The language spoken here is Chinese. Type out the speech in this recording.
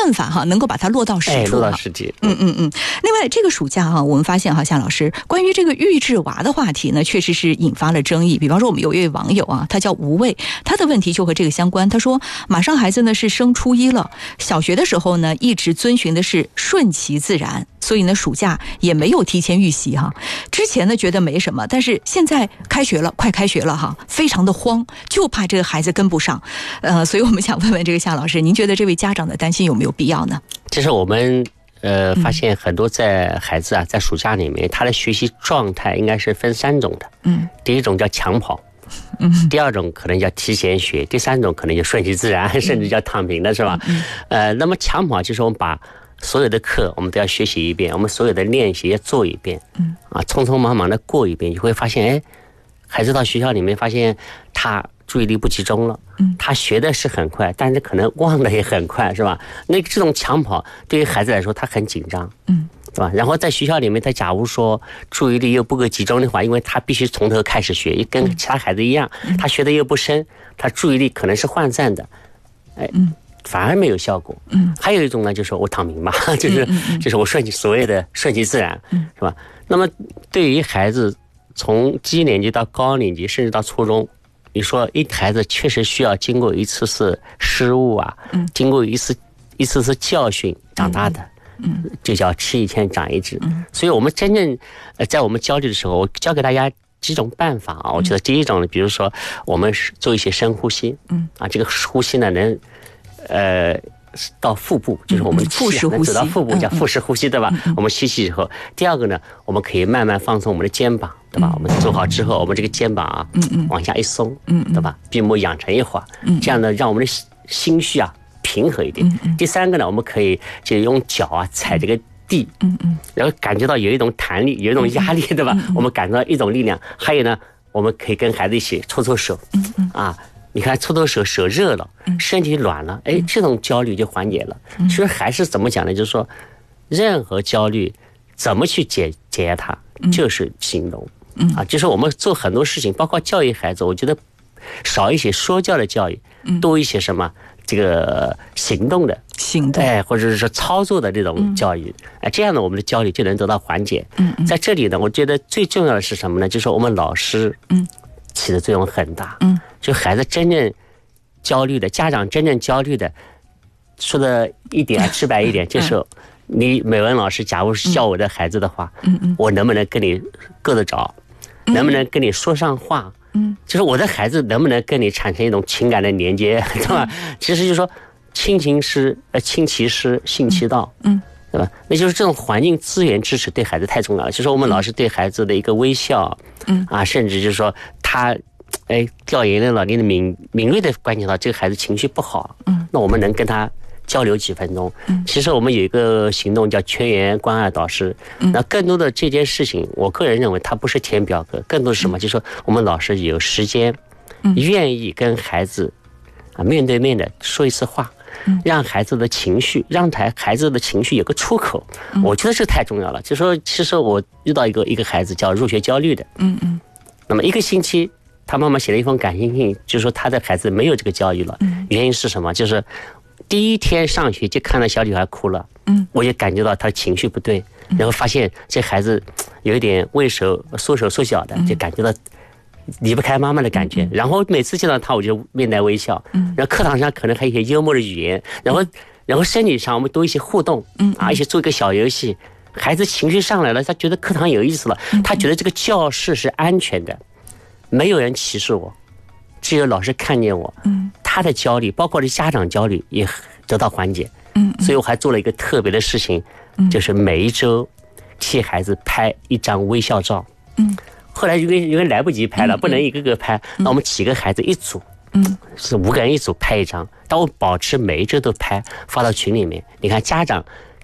办法哈，能够把它落到实处， 落到实际。 另外，这个暑假哈，我们发现哈，夏老师关于这个预制娃的话题呢，确实是引发了争议。比方说，我们有一位网友啊，他叫无畏，他的问题就和这个相关。他说，马上孩子呢是升初一了，小学的时候呢一直遵循的是顺其自然，所以呢暑假也没有提前预习哈。之前呢觉得没什么，但是现在开学了，快开学了哈，非常的慌，就怕这个孩子跟不上。所以我们想问问这个夏老师，您觉得这位家长的担心有没有必要呢？ 这是我们发现很多孩子啊，在暑假里面，他的学习状态应该是分3种的。第一种叫抢跑，第二种可能叫提前学，第三种可能叫顺其自然，甚至叫躺平的是吧？那么抢跑就是我们把所有的课我们都要学习一遍，我们所有的练习要做一遍，匆匆忙忙的过一遍，你会发现，孩子到学校里面发现他注意力不集中了，他学的是很快，但是可能忘的也很快，是吧？那这种抢跑对于孩子来说，他很紧张，是吧？然后在学校里面，他假如说注意力又不够集中的话，因为他必须从头开始学，跟其他孩子一样，他学的又不深，他注意力可能是涣散的，反而没有效果。还有一种呢，就是我躺平嘛，就是我所谓的顺其自然，是吧？那么对于孩子从低年级到高年级，甚至到初中，你说一孩子确实需要经过一次次失误啊，经过一次次教训长大的，就叫吃一堑长一智。所以我们真正在我们教育的时候，我教给大家几种办法啊。我觉得第一种呢，比如说我们做一些深呼吸，这个呼吸呢能到腹部，就是我们腹式呼吸， 走到腹部叫腹式呼吸，对吧？我们吸气以后，第二个呢，我们可以慢慢放松我们的肩膀，对吧？我们做好之后，我们这个肩膀啊，往下一松，对吧？闭目养成一会儿，这样呢，让我们的心绪啊平和一点。第三个呢，我们可以就用脚啊踩这个地，然后感觉到有一种弹力，有一种压力，对吧？我们感到一种力量。还有呢，我们可以跟孩子一起搓搓手，你看搓搓手，手热了，身体软了，这种焦虑就缓解了。其实还是怎么讲呢？就是说，任何焦虑怎么去解决它，就是行动。就是我们做很多事情，包括教育孩子，我觉得少一些说教的教育，多一些什么这个行动，或者是说操作的这种教育，这样呢，我们的焦虑就能得到缓解。在这里呢，我觉得最重要的是什么呢？就是我们老师，起的作用很大。就孩子真正焦虑的，家长真正焦虑的，说的一点直白一点，就是你美文老师假如是教我的孩子的话，我能不能跟你够得着，能不能跟你说上话，就是我的孩子能不能跟你产生一种情感的连接，对吧？其实就是说亲其师，信其道，对吧？那就是这种环境资源支持对孩子太重要了。就是我们老师对孩子的一个微笑，甚至就是说他掉眼泪了，你的敏锐的观察到这个孩子情绪不好，那我们能跟他交流几分钟。其实我们有一个行动叫全员关爱导师，那更多的这件事情，我个人认为它不是填表格，更多是什么？就是说我们老师有时间，愿意跟孩子面对面的说一次话，让孩子的情绪，让孩子的情绪有个出口。我觉得这太重要了。就是说，其实我遇到一个孩子叫入学焦虑的，那么一个星期。他妈妈写了一封感情信，就是说他的孩子没有这个焦虑了。原因是什么？就是第一天上学就看到小女孩哭了，我就感觉到他情绪不对，然后发现这孩子有一点畏手缩手缩脚的，就感觉到离不开妈妈的感觉。然后每次见到他，我就面带微笑。然后课堂上可能还有一些幽默的语言，然后身体上我们多一些互动，一起做一个小游戏。孩子情绪上来了，他觉得课堂有意思了，他觉得这个教室是安全的。没有人歧视我，只有老师看见我，他的焦虑，包括这家长焦虑也得到缓解。所以我还做了一个特别的事情，就是每一周替孩子拍一张微笑照。后来因为来不及拍了，不能一个个拍，那我们几个孩子一组，是5个人一组拍一张，但我保持每一周都拍，发到群里面。你看家长